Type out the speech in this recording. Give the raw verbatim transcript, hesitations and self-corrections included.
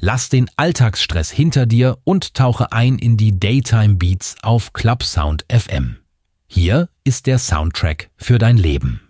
Lass den Alltagsstress hinter dir und tauche ein in die Daytime Beats auf Clubsound F M. Hier ist der Soundtrack für dein Leben.